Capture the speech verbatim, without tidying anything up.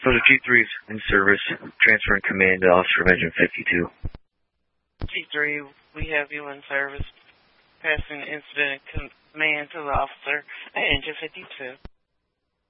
Soldier G three's in service, transferring command to Officer of Engine fifty-two. G three, we have you in service, passing incident command to the officer at Engine fifty-two.